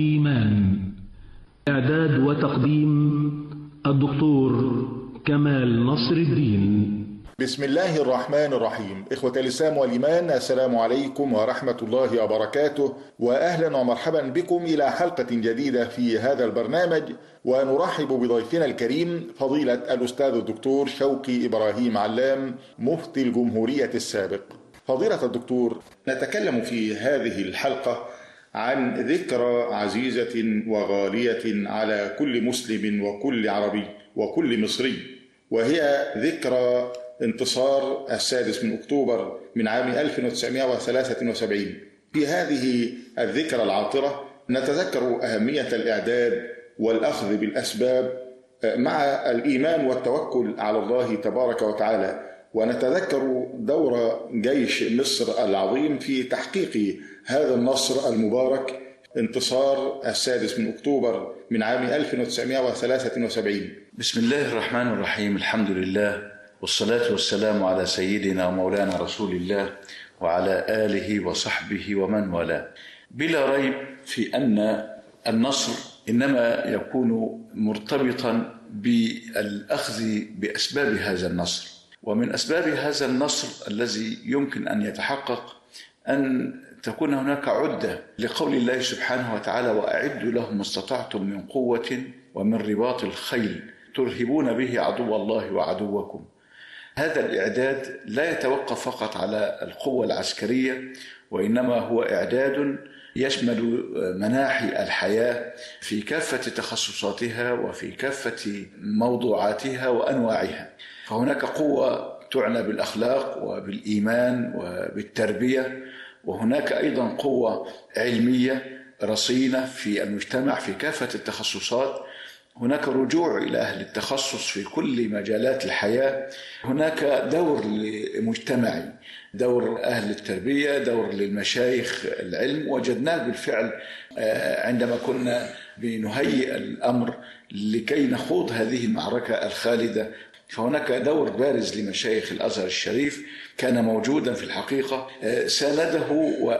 إيمان. إعداد وتقديم الدكتور كمال نصر الدين. بسم الله الرحمن الرحيم. إخوة الإسلام والإيمان، السلام عليكم ورحمة الله وبركاته، وأهلا ومرحبا بكم إلى حلقة جديدة في هذا البرنامج، ونرحب بضيفنا الكريم فضيلة الأستاذ الدكتور شوقي إبراهيم علام، مفتي الجمهورية السابق. فضيلة الدكتور، نتكلم في هذه الحلقة عن ذكرى عزيزة وغالية على كل مسلم وكل عربي وكل مصري، وهي ذكرى انتصار 6 أكتوبر من عام 1973. في هذه الذكرى العاطرة نتذكر أهمية الإعداد والأخذ بالأسباب مع الإيمان والتوكل على الله تبارك وتعالى، ونتذكر دور جيش مصر العظيم في تحقيق هذا النصر المبارك، انتصار 6 أكتوبر من عام 1973. بسم الله الرحمن الرحيم. الحمد لله، والصلاة والسلام على سيدنا ومولانا رسول الله وعلى آله وصحبه ومن والاه. بلا ريب في أن النصر إنما يكون مرتبطا بالأخذ بأسباب هذا النصر، ومن أسباب هذا النصر الذي يمكن أن يتحقق أن تكون هناك عدة لقول الله سبحانه وتعالى: وأعدوا لهم ما استطعتم من قوة ومن رباط الخيل ترهبون به عدو الله وعدوكم. هذا الإعداد لا يتوقف فقط على القوة العسكرية، وإنما هو إعداد يشمل مناحي الحياة في كافة تخصصاتها وفي كافة موضوعاتها وأنواعها. فهناك قوة تعنى بالأخلاق وبالإيمان وبالتربية، وهناك أيضا قوة علمية رصينة في المجتمع في كافة التخصصات. هناك رجوع إلى أهل التخصص في كل مجالات الحياة. هناك دور مجتمعي، دور أهل التربية، دور للمشايخ العلم، وجدناه بالفعل عندما كنا بنهيئ الأمر لكي نخوض هذه المعركة الخالدة. فهناك دور بارز لمشايخ الأزهر الشريف كان موجودا في الحقيقة، سانده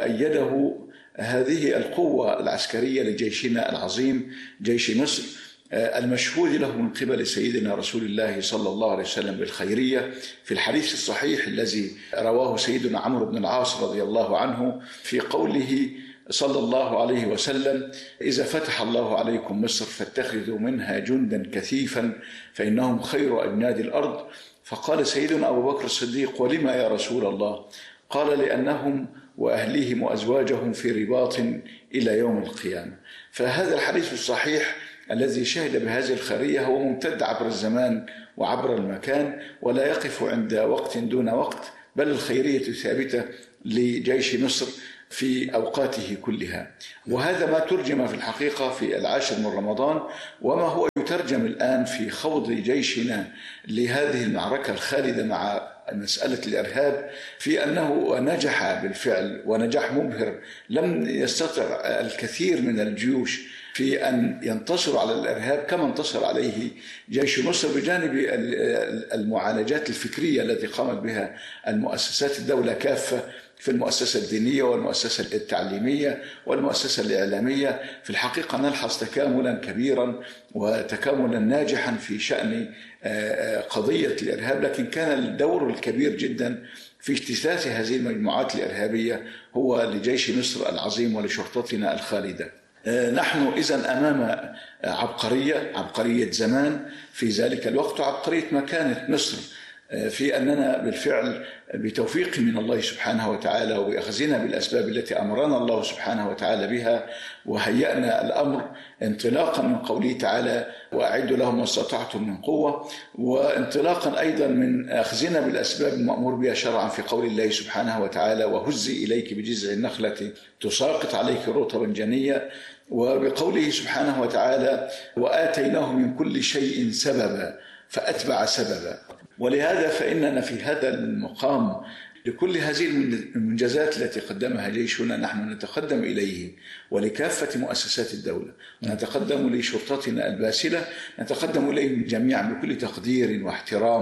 وأيده هذه القوة العسكرية لجيشنا العظيم جيش مصر، المشهود له من قبل سيدنا رسول الله صلى الله عليه وسلم بالخيرية في الحديث الصحيح الذي رواه سيدنا عمرو بن العاص رضي الله عنه في قوله صلى الله عليه وسلم: إذا فتح الله عليكم مصر فاتخذوا منها جندا كثيفا فإنهم خير أجناد الأرض. فقال سيدنا أبو بكر الصديق: ولما يا رسول الله؟ قال: لأنهم وأهليهم وأزواجهم في رباط إلى يوم القيامة. فهذا الحديث الصحيح الذي شهد بهذه الخيرية هو ممتد عبر الزمان وعبر المكان، ولا يقف عند وقت دون وقت، بل الخيرية ثابتة لجيش مصر في أوقاته كلها. وهذا ما ترجم في الحقيقة في 10 من رمضان، وما هو يترجم الآن في خوض جيشنا لهذه المعركة الخالدة مع مسألة الإرهاب، في أنه نجح بالفعل ونجاح مبهر. لم يستطع الكثير من الجيوش في أن ينتصروا على الإرهاب كما انتصر عليه جيش مصر، بجانب المعالجات الفكرية التي قامت بها المؤسسات الدولة كافة، في المؤسسة الدينية والمؤسسة التعليمية والمؤسسة الإعلامية. في الحقيقة نلحظ تكاملا كبيرا وتكاملا ناجحا في شأن قضية الإرهاب، لكن كان الدور الكبير جدا في اجتثاث هذه المجموعات الإرهابية هو لجيش مصر العظيم ولشرطتنا الخالدة. نحن إذن أمام عبقرية زمان في ذلك الوقت، وعبقرية مكانة مصر، في أننا بالفعل بتوفيق من الله سبحانه وتعالى وبأخذنا بالأسباب التي أمرنا الله سبحانه وتعالى بها، وهيأنا الأمر انطلاقا من قوله تعالى: وأعدوا لهم ما استطعتم من قوة، وانطلاقا أيضا من أخذنا بالأسباب المأمور بها شرعا في قول الله سبحانه وتعالى: وهزي إليك بجذع النخلة تساقط عليك رطبا جنيا، وبقوله سبحانه وتعالى: وآتيناه من كل شيء سببا فأتبع سببا. ولهذا فإننا في هذا المقام لكل هذه المنجزات التي قدمها جيشنا نحن نتقدم إليه، ولكافة مؤسسات الدولة، ونتقدم لشرطتنا الباسلة، نتقدم إليهم جميعا بكل تقدير واحترام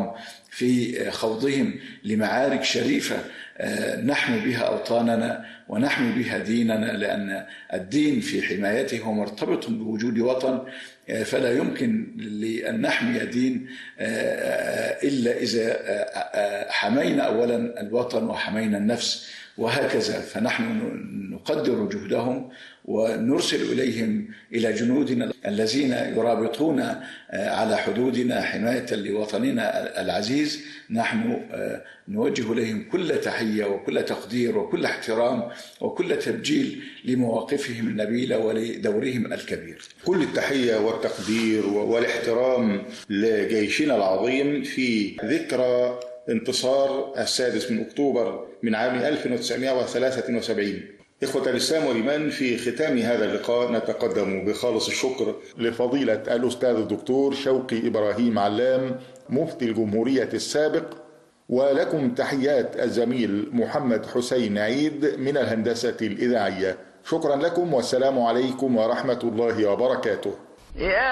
في خوضهم لمعارك شريفة نحمي بها أوطاننا ونحمي بها ديننا، لأن الدين في حمايته هو مرتبط بوجود وطن، فلا يمكن لأن نحمي دين إلا إذا حمينا أولا الوطن وحمينا النفس، وهكذا. فنحن نقدر جهدهم ونرسل إليهم إلى جنودنا الذين يرابطون على حدودنا حماية لوطننا العزيز. نحن نوجه إليهم كل تحية وكل تقدير وكل احترام وكل تبجيل لمواقفهم النبيلة ولدورهم الكبير. كل التحية والتقدير والاحترام لجيشنا العظيم في ذكرى انتصار 6 أكتوبر من عام 1973. إخوة الإسلام والإيمان، في ختام هذا اللقاء نتقدم بخالص الشكر لفضيلة الأستاذ الدكتور شوقي إبراهيم علام مفتي الجمهورية السابق، ولكم تحيات الزميل محمد حسين عيد من الهندسة الإذاعية. شكرا لكم والسلام عليكم ورحمة الله وبركاته.